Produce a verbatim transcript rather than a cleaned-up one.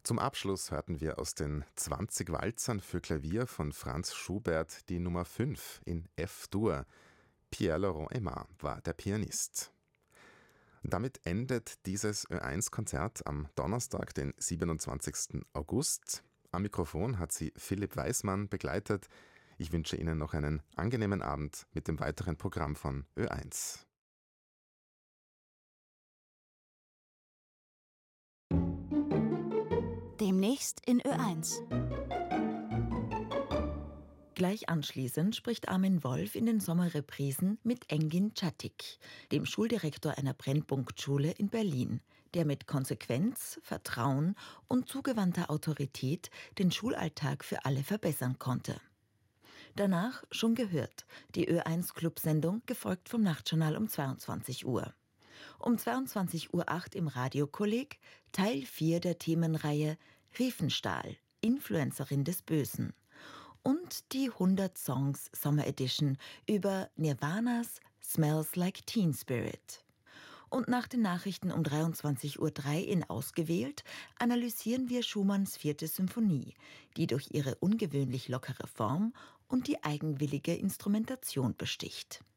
Zum Abschluss hörten wir aus den zwanzig Walzern für Klavier von Franz Schubert die Nummer fünf in F-Dur. Pierre-Laurent Aimard war der Pianist. Damit endet dieses Ö eins Konzert am Donnerstag, den siebenundzwanzigsten August. Am Mikrofon hat sie Philipp Weismann begleitet. Ich wünsche Ihnen noch einen angenehmen Abend mit dem weiteren Programm von Ö eins. Demnächst in Ö eins. Gleich anschließend spricht Armin Wolf in den Sommerreprisen mit Engin Çatik, dem Schuldirektor einer Brennpunktschule in Berlin, der mit Konsequenz, Vertrauen und zugewandter Autorität den Schulalltag für alle verbessern konnte. Danach schon gehört, die Ö eins Clubsendung, gefolgt vom Nachtjournal um zweiundzwanzig Uhr. Um zweiundzwanzig Uhr acht im Radiokolleg Teil vier der Themenreihe Riefenstahl, Influencerin des Bösen. Und die hundert Songs Summer Edition über Nirvanas Smells Like Teen Spirit. Und nach den Nachrichten um dreiundzwanzig Uhr drei in Ausgewählt analysieren wir Schumanns vierte Symphonie, die durch ihre ungewöhnlich lockere Form und die eigenwillige Instrumentation besticht.